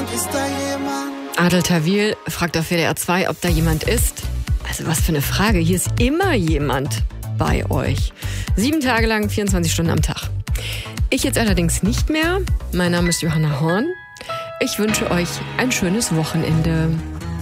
ist da jemand? Adel Tawil fragt auf WDR 2, ob da jemand ist. Also was für eine Frage. Hier ist immer jemand bei euch. 7 Tage lang, 24 Stunden am Tag. Ich jetzt allerdings nicht mehr. Mein Name ist Johanna Horn. Ich wünsche euch ein schönes Wochenende.